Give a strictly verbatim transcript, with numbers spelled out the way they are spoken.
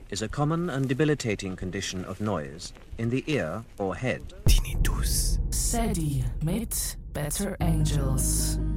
is a common and debilitating condition of noise in the ear or head. Tinnitus. SETI mit Better Angels.